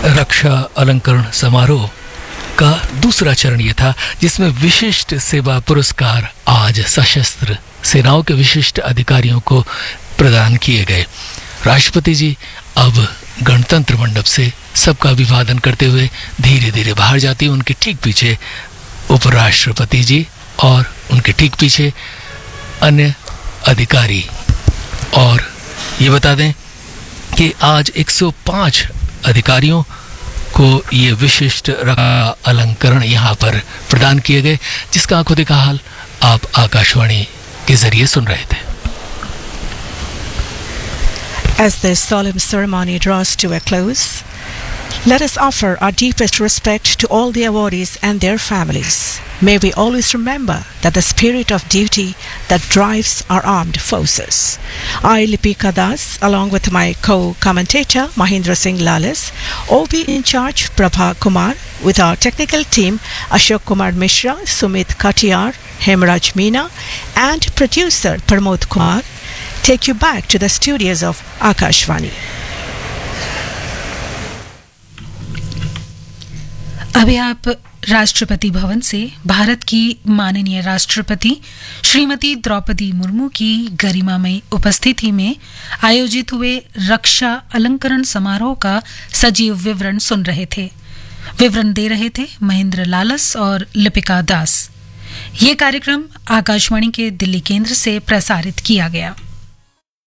रक्षा अलंकरण समारोह का दूसरा चरण ये था, जिसमें विशिष्ट सेवा पुरस्कार आज सशस्त्र सेनाओं के विशिष्ट अधिकारियों को प्रदान किए गए। राष्ट्रपति जी अब गणतंत्र मंडप से सबका अभिवादन करते हुए धीरे धीरे बाहर जाती हैं। उनके ठीक पीछे उपराष्ट्रपति जी और उनके ठीक पीछे अन्य अधिकारी। और ये बता दें कि आज 105 अधिकारियों को ये विशिष्ट रक्षा अलंकरण यहाँ पर प्रदान किए गए, जिसका आंखों देखा हाल आप आकाशवाणी के जरिए सुन रहे थे। As this solemn ceremony draws to a close, let us offer our deepest respect to all the awardees and their families. May we always remember that the spirit of duty that drives our armed forces. I, Lipika Das, along with my co-commentator Mahindra Singh Lalis, OB in charge Prabha Kumar, with our technical team Ashok Kumar Mishra, Sumit Katiyar, Hemraj Meena, and producer Pramod Kumar, take you back to the studios of Akashvani. अभी आप राष्ट्रपति भवन से भारत की माननीय राष्ट्रपति श्रीमती द्रौपदी मुर्मू की गरिमामयी उपस्थिति में आयोजित हुए रक्षा अलंकरण समारोह का सजीव विवरण सुन रहे थे। विवरण दे रहे थे महेंद्र लालस और लिपिका दास। ये कार्यक्रम आकाशवाणी के दिल्ली केंद्र से प्रसारित किया गया।